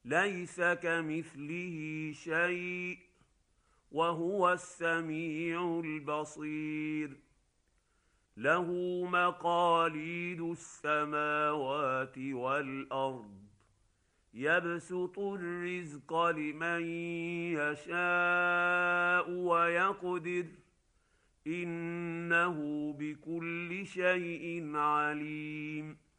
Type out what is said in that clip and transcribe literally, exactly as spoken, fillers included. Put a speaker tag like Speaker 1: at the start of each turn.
Speaker 1: ليس كمثله شيء وهو السميع البصير. له مقاليد السماوات والارض يبسط الرزق لمن يشاء ويقدر انه بكل شيء عليم.